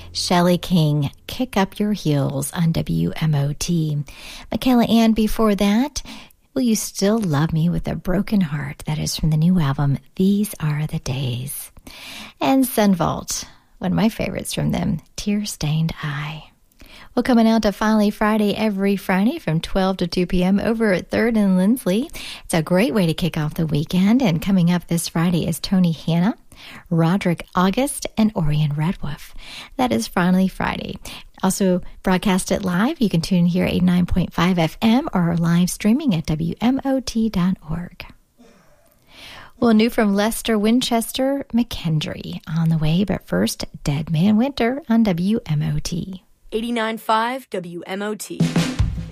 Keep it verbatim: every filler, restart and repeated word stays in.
Shelley King, Kick Up Your Heels on W M O T. Michaela Ann before that, Will You Still Love Me with a Broken Heart? That is from the new album, These Are the Days. And Sunvault, one of my favorites from them, Tear Stained Eye. Well, coming out to Finally Friday every Friday from twelve to two p.m. over at third and Lindsley. It's a great way to kick off the weekend. And coming up this Friday is Tony Hanna, Roderick August, and Orion Redwolf. That is Finally Friday. Also broadcast it live. You can tune in here at eighty-nine point five F M or live streaming at W M O T dot org. Well, new from Lester Winchester, McKendree on the way. But first, Dead Man Winter on W M O T. eighty-nine point five W M O T.